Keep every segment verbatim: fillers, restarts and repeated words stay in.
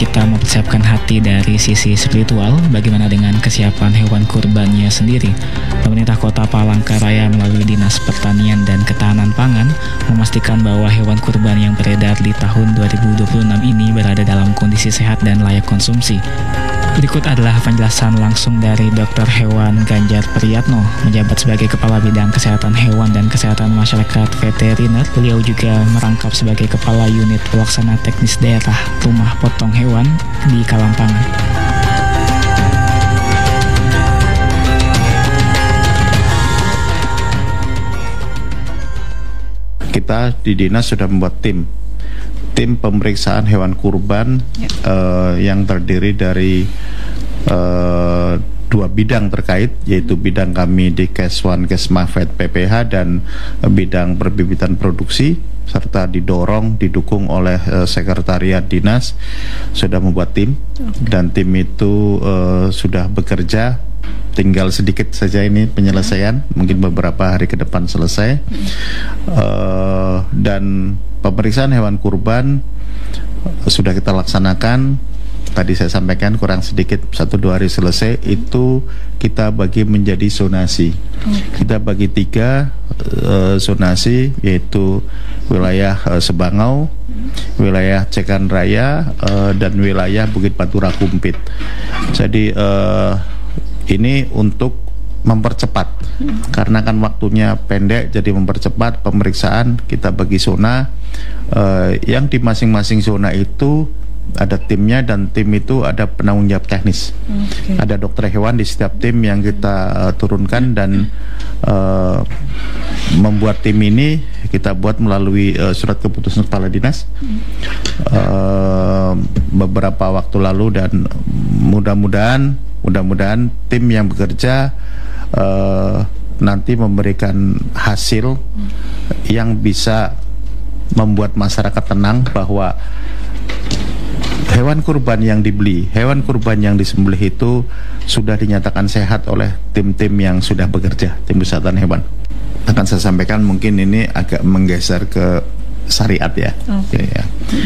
kita mempersiapkan hati dari sisi spiritual, bagaimana dengan kesiapan hewan kurbannya sendiri? Pemerintah Kota Palangkaraya melalui Dinas Pertanian dan Ketahanan Pangan memastikan bahwa hewan kurban yang beredar di tahun dua ribu dua puluh enam ini berada dalam kondisi sehat dan layak konsumsi. Berikut adalah penjelasan langsung dari Dokter Hewan Ganjar Priyatno, menjabat sebagai Kepala Bidang Kesehatan Hewan dan Kesehatan Masyarakat Veteriner. Beliau juga merangkap sebagai Kepala Unit Pelaksana Teknis Daerah Rumah Potong Hewan di Kalampangan. Kita di dinas sudah membuat tim tim pemeriksaan hewan kurban ya. uh, yang terdiri dari uh, dua bidang terkait, yaitu bidang kami di Keswan Kesmafet P P H dan uh, bidang perbibitan produksi, serta didorong didukung oleh uh, sekretariat dinas sudah membuat tim. Okay. Dan tim itu uh, sudah bekerja. Tinggal sedikit saja ini penyelesaian, mungkin beberapa hari ke depan selesai. uh, Dan pemeriksaan hewan kurban sudah kita laksanakan. Tadi saya sampaikan kurang sedikit satu dua hari selesai. Itu kita bagi menjadi zonasi. Kita bagi tiga uh, zonasi, yaitu wilayah uh, Sebangau, wilayah Cekan Raya, uh, dan wilayah Bukit Batu Rakumpit. Jadi uh, ini untuk mempercepat, hmm. karena kan waktunya pendek, jadi mempercepat pemeriksaan. Kita bagi zona, uh, yang di masing-masing zona itu ada timnya, dan tim itu ada penanggung jawab teknis. Okay. Ada dokter hewan di setiap tim yang kita uh, turunkan, dan uh, membuat tim ini kita buat melalui uh, surat keputusan kepala dinas uh, beberapa waktu lalu, dan mudah-mudahan mudah-mudahan tim yang bekerja uh, nanti memberikan hasil yang bisa membuat masyarakat tenang bahwa hewan kurban yang dibeli, hewan kurban yang disembelih itu sudah dinyatakan sehat oleh tim-tim yang sudah bekerja, tim kesehatan hewan. Akan saya sampaikan, mungkin ini agak menggeser ke syariat ya. Okay. Ya, ya.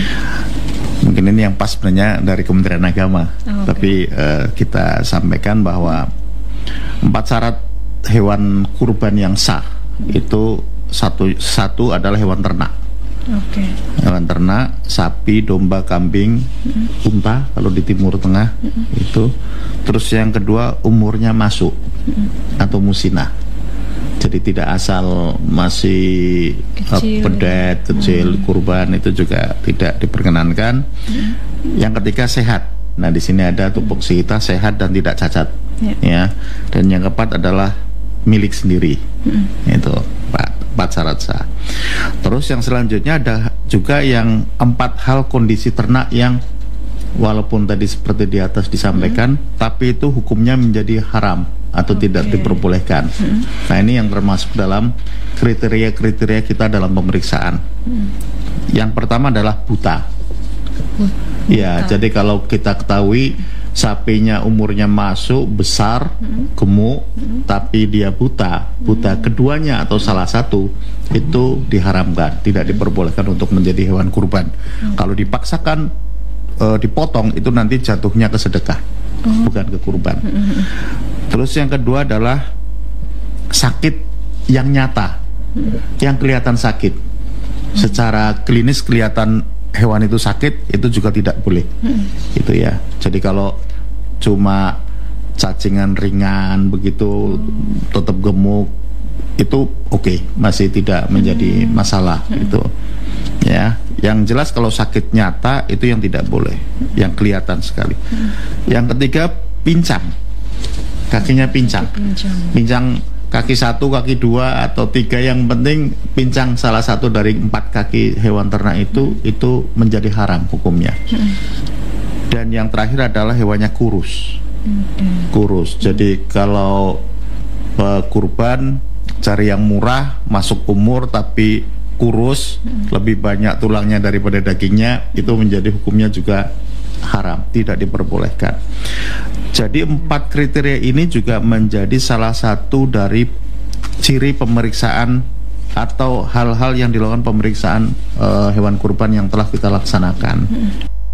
Mungkin ini yang pas sebenarnya dari Kementerian Agama. Oh, okay. Tapi uh, kita sampaikan bahwa empat syarat hewan kurban yang sah itu satu satu adalah hewan ternak. Okay. Hewan ternak, sapi, domba, kambing, mm-hmm. unta kalau di Timur Tengah, mm-hmm. itu. Terus yang kedua umurnya masuk, mm-hmm. atau musinah. Jadi tidak asal masih kecil, pedet, kecil, hmm. kurban, itu juga tidak diperkenankan. Hmm. Yang ketiga sehat. Nah, di sini ada tupoksi kita sehat dan tidak cacat. Ya. Ya. Dan yang keempat adalah milik sendiri. Hmm. Itu empat, empat syarat sah. Terus yang selanjutnya ada juga yang empat hal kondisi ternak yang walaupun tadi seperti di atas disampaikan, hmm. tapi itu hukumnya menjadi haram atau okay. tidak diperbolehkan. Hmm. Nah, ini yang termasuk dalam kriteria-kriteria kita dalam pemeriksaan. Hmm. Yang pertama adalah buta. Buta. Ya, jadi kalau kita ketahui sapinya umurnya masuk, besar, hmm. gemuk, hmm. tapi dia buta, buta hmm. keduanya atau salah satu, hmm. itu diharamkan, tidak diperbolehkan untuk menjadi hewan kurban. Hmm. Kalau dipaksakan uh, dipotong, itu nanti jatuhnya ke sedekah, hmm. bukan ke kurban. Hmm. Terus yang kedua adalah sakit yang nyata, hmm. yang kelihatan sakit. Hmm. Secara klinis kelihatan hewan itu sakit, itu juga tidak boleh. Hmm. Gitu ya. Jadi kalau cuma cacingan ringan begitu, hmm. tetap gemuk, itu oke, okay, masih tidak menjadi hmm. masalah. Hmm. Gitu. Ya. Yang jelas kalau sakit nyata itu yang tidak boleh, yang kelihatan sekali. Hmm. Yang ketiga pincang. Kakinya pincang. pincang pincang kaki satu, kaki dua, atau tiga, yang penting pincang salah satu dari empat kaki hewan ternak itu, hmm. itu menjadi haram hukumnya. hmm. Dan yang terakhir adalah hewannya kurus. hmm. Kurus, jadi kalau uh, kurban cari yang murah, masuk umur tapi kurus, hmm. lebih banyak tulangnya daripada dagingnya, itu menjadi hukumnya juga haram, tidak diperbolehkan. Jadi empat kriteria ini juga menjadi salah satu dari ciri pemeriksaan atau hal-hal yang dilakukan pemeriksaan uh, hewan kurban yang telah kita laksanakan. Hmm.